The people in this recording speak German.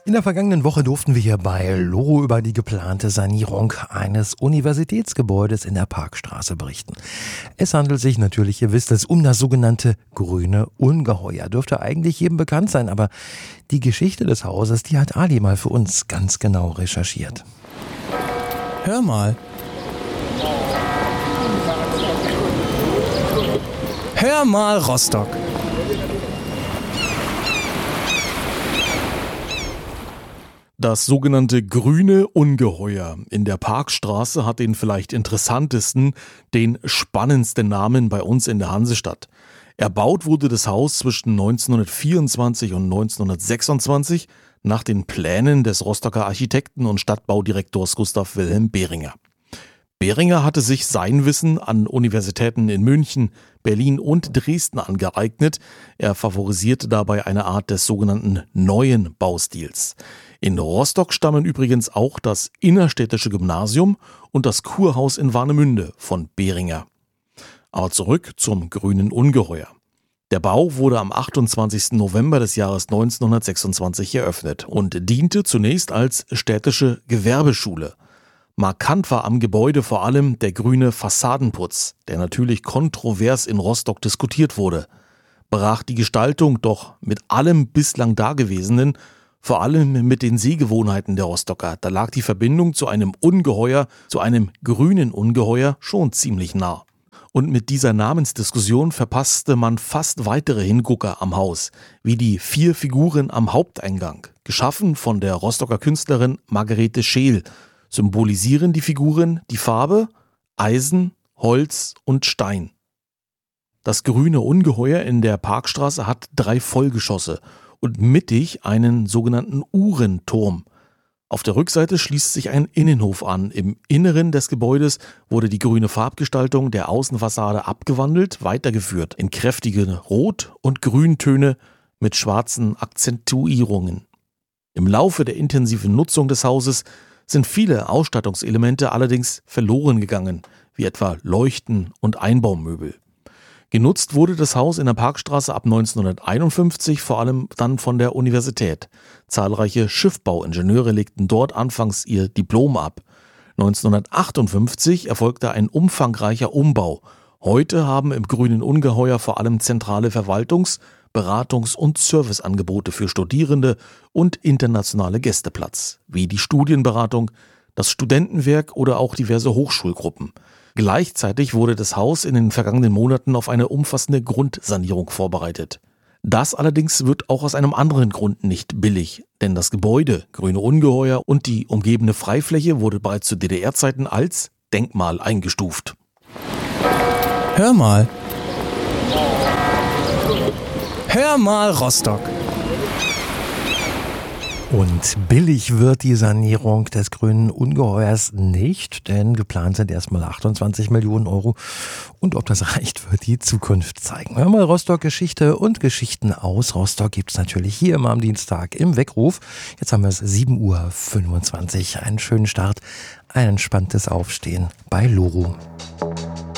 In der vergangenen Woche durften wir hier bei Loro über die geplante Sanierung eines Universitätsgebäudes in der Parkstraße berichten. Es handelt sich natürlich, ihr wisst es, um das sogenannte Grüne Ungeheuer. Dürfte eigentlich jedem bekannt sein, aber die Geschichte des Hauses, die hat Ali mal für uns ganz genau recherchiert. Hör mal. Hör mal, Rostock. Das sogenannte Grüne Ungeheuer in der Parkstraße hat den vielleicht interessantesten, den spannendsten Namen bei uns in der Hansestadt. Erbaut wurde das Haus zwischen 1924 und 1926 nach den Plänen des Rostocker Architekten und Stadtbaudirektors Gustav Wilhelm Behringer. Behringer hatte sich sein Wissen an Universitäten in München, Berlin und Dresden angeeignet. Er favorisierte dabei eine Art des sogenannten neuen Baustils. In Rostock stammen übrigens auch das innerstädtische Gymnasium und das Kurhaus in Warnemünde von Behringer. Aber zurück zum Grünen Ungeheuer. Der Bau wurde am 28. November des Jahres 1926 eröffnet und diente zunächst als städtische Gewerbeschule. Markant war am Gebäude vor allem der grüne Fassadenputz, der natürlich kontrovers in Rostock diskutiert wurde. Brach die Gestaltung doch mit allem bislang Dagewesenen, vor allem mit den Sehgewohnheiten der Rostocker, da lag die Verbindung zu einem Ungeheuer, zu einem grünen Ungeheuer schon ziemlich nah. Und mit dieser Namensdiskussion verpasste man fast weitere Hingucker am Haus, wie die 4 Figuren am Haupteingang, geschaffen von der Rostocker Künstlerin Margarete Scheel. Symbolisieren die Figuren die Farbe Eisen, Holz und Stein. Das Grüne Ungeheuer in der Parkstraße hat 3 Vollgeschosse und mittig einen sogenannten Uhrenturm. Auf der Rückseite schließt sich ein Innenhof an. Im Inneren des Gebäudes wurde die grüne Farbgestaltung der Außenfassade abgewandelt, weitergeführt in kräftige Rot- und Grüntöne mit schwarzen Akzentuierungen. Im Laufe der intensiven Nutzung des Hauses sind viele Ausstattungselemente allerdings verloren gegangen, wie etwa Leuchten und Einbaumöbel. Genutzt wurde das Haus in der Parkstraße ab 1951 vor allem dann von der Universität. Zahlreiche Schiffbauingenieure legten dort anfangs ihr Diplom ab. 1958 erfolgte ein umfangreicher Umbau. Heute haben im Grünen Ungeheuer vor allem zentrale Verwaltungs-, Beratungs- und Serviceangebote für Studierende und internationale Gäste Platz, wie die Studienberatung, das Studentenwerk oder auch diverse Hochschulgruppen. Gleichzeitig wurde das Haus in den vergangenen Monaten auf eine umfassende Grundsanierung vorbereitet. Das allerdings wird auch aus einem anderen Grund nicht billig, denn das Gebäude Grüne Ungeheuer und die umgebende Freifläche wurde bereits zu DDR-Zeiten als Denkmal eingestuft. Hör mal. Hör mal, Rostock. Und billig wird die Sanierung des Grünen Ungeheuers nicht, denn geplant sind erstmal 28 Millionen Euro. Und ob das reicht, wird die Zukunft zeigen. Hör mal, Rostock-Geschichte und Geschichten aus Rostock gibt's natürlich hier immer am Dienstag im Weckruf. Jetzt haben wir es 7:25 Uhr. Einen schönen Start, ein entspanntes Aufstehen bei Loro.